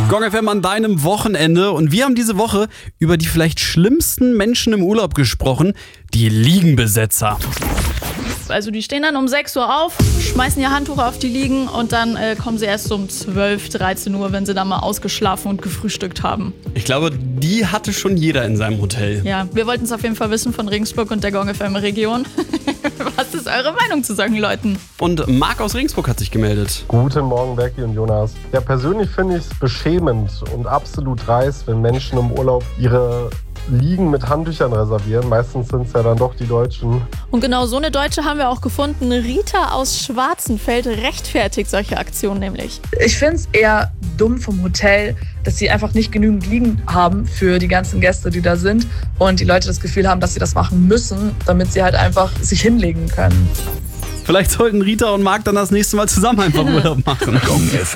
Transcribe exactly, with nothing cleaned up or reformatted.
Gong F M an deinem Wochenende und wir haben diese Woche über die vielleicht schlimmsten Menschen im Urlaub gesprochen, die Liegenbesetzer. Also die stehen dann um sechs Uhr auf, schmeißen ihr Handtuch auf die Liegen und dann äh, kommen sie erst um zwölf, dreizehn Uhr, wenn sie dann mal ausgeschlafen und gefrühstückt haben. Ich glaube, die hatte schon jeder in seinem Hotel. Ja, wir wollten es auf jeden Fall wissen von Regensburg und der Gong F M-Region. Was ist eure Meinung zu solchen Leuten? Und Marc aus Regensburg hat sich gemeldet. Guten Morgen, Becky und Jonas. Ja, persönlich finde ich es beschämend und absolut dreist, wenn Menschen im Urlaub ihre Liegen mit Handtüchern reservieren. Meistens sind es ja dann doch die Deutschen. Und genau so eine Deutsche haben wir auch gefunden. Rita aus Schwarzenfeld rechtfertigt solche Aktionen nämlich. Ich finde es eher dumm vom Hotel, dass sie einfach nicht genügend Liegen haben für die ganzen Gäste, die da sind. Und die Leute das Gefühl haben, dass sie das machen müssen, damit sie halt einfach sich hinlegen können. Vielleicht sollten Rita und Marc dann das nächste Mal zusammen einfach Urlaub machen. Gong F